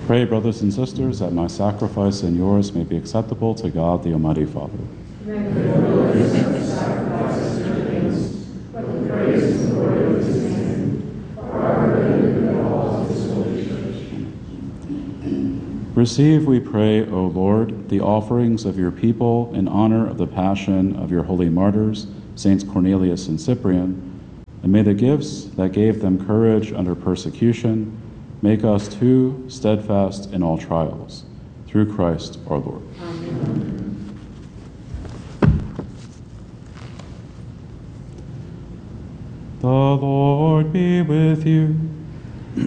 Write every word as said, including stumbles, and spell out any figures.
Pray, brothers and sisters, that my sacrifice and yours may be acceptable to God, the Almighty Father. May the Lord accept the sacrifices and things for the praise and glory of his name, for our good and all of his holy church. Receive, we pray, O Lord, the offerings of your people in honor of the passion of your holy martyrs, Saints Cornelius and Cyprian, and may the gifts that gave them courage under persecution make us too steadfast in all trials. Through Christ our Lord. Amen. The Lord be with you.